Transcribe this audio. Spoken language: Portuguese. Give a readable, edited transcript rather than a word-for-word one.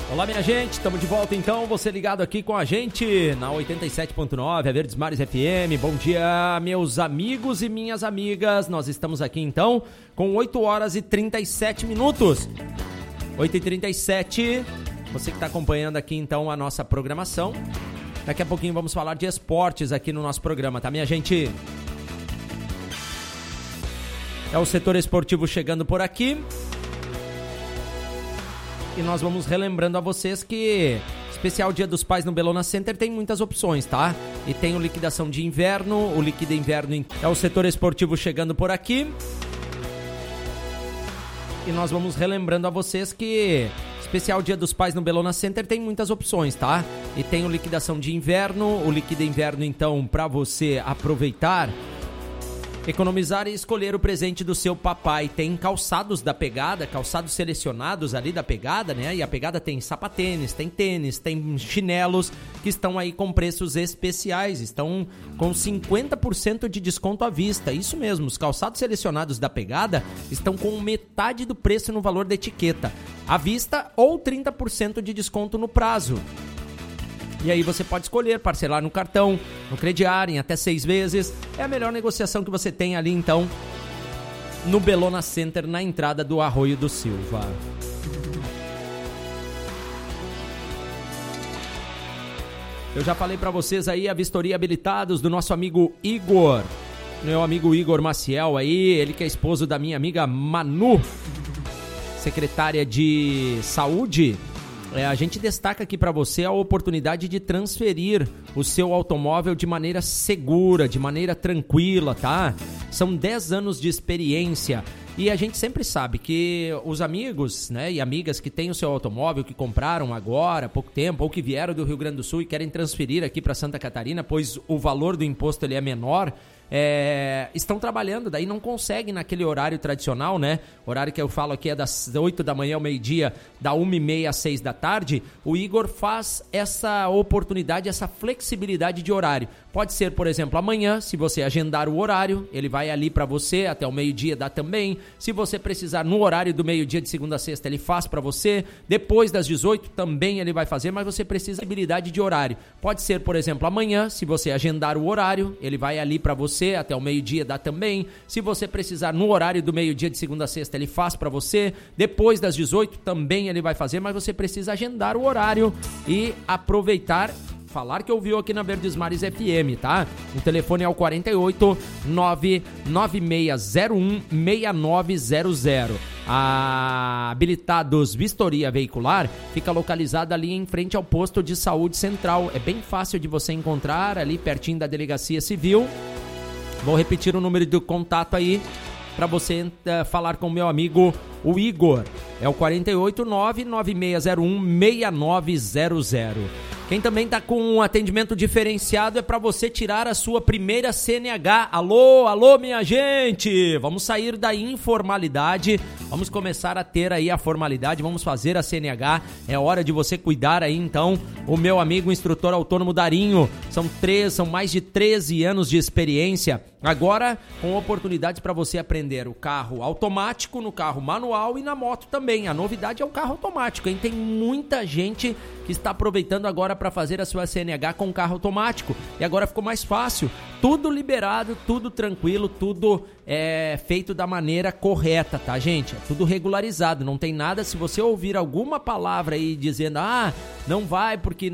Olá, minha gente, estamos de volta então, você ligado aqui com a gente na 87.9, a Verdes Mares FM. Bom dia, meus amigos e minhas amigas, nós estamos aqui então com 8 horas e 37 minutos. 8h37, você que está acompanhando aqui então a nossa programação. Daqui a pouquinho vamos falar de esportes aqui no nosso programa, tá, minha gente? É o setor esportivo chegando por aqui. E nós vamos relembrando a vocês que especial Dia dos Pais no Bellona Center tem muitas opções, tá? E tem o liquidação de inverno, o Liquida Inverno é o setor esportivo chegando por aqui. E nós vamos relembrando a vocês que especial Dia dos Pais no Bellona Center tem muitas opções, tá? E tem o liquidação de inverno, o Liquida Inverno então para você aproveitar, economizar e escolher o presente do seu papai. Tem calçados da Pegada, calçados selecionados ali da Pegada, né? E a Pegada tem sapatênis, tem chinelos que estão aí com preços especiais. Estão com 50% de desconto à vista. Isso mesmo, os calçados selecionados da Pegada estão com metade do preço no valor da etiqueta à vista ou 30% de desconto no prazo. E aí você pode escolher parcelar no cartão, no crediário, em até 6 vezes. É a melhor negociação que você tem ali, então, no Bellona Center, na entrada do Arroio do Silva. Eu já falei pra vocês aí a vistoria habilitados do nosso amigo Igor. Meu amigo Igor Maciel aí, ele que é esposo da minha amiga Manu, secretária de saúde. A gente destaca aqui para você a oportunidade de transferir o seu automóvel de maneira segura, de maneira tranquila, tá? São 10 anos de experiência e a gente sempre sabe que os amigos, né, e amigas que têm o seu automóvel, que compraram agora, há pouco tempo, ou que vieram do Rio Grande do Sul e querem transferir aqui para Santa Catarina, pois o valor do imposto ele é menor, estão trabalhando, daí não conseguem naquele horário tradicional, né? Horário que eu falo aqui é das 8 da manhã ao meio-dia, da 1h30 às 6 da tarde. O Igor faz essa oportunidade, essa flexibilidade de horário. Pode ser, por exemplo, amanhã, se você agendar o horário, ele vai ali para você, até o meio-dia dá também. Se você precisar no horário do meio-dia de segunda a sexta, ele faz para você. Depois das 18 também ele vai fazer, mas você precisa de flexibilidade de horário. Pode ser, por exemplo, amanhã, se você agendar o horário, ele vai ali para você, até o meio-dia dá também. Se você precisar no horário do meio-dia de segunda a sexta, ele faz para você. Depois das 18 também ele vai fazer, mas você precisa agendar o horário e aproveitar, falar que ouviu aqui na Verdes Mares FM, tá? O telefone é o 48 99601 6900. A Habilitados Vistoria Veicular fica localizada ali em frente ao posto de saúde central. É bem fácil de você encontrar ali pertinho da Delegacia Civil. Vou repetir o número de contato aí para você falar com o meu amigo, o Igor. É o 489-9601-6900. Quem também está com um atendimento diferenciado é para você tirar a sua primeira CNH. Alô, minha gente! Vamos sair da informalidade, vamos começar a ter aí a formalidade, vamos fazer a CNH. É hora de você cuidar aí, então, o meu amigo instrutor autônomo Darinho. São mais de 13 anos de experiência. Agora, com oportunidades para você aprender o carro automático, no carro manual e na moto também. A novidade é o carro automático, hein? Tem muita gente que está aproveitando agora para fazer a sua CNH com carro automático. E agora ficou mais fácil. Tudo liberado, tudo tranquilo, tudo feito da maneira correta, tá, gente? É tudo regularizado, não tem nada. Se você ouvir alguma palavra aí dizendo, não vai porque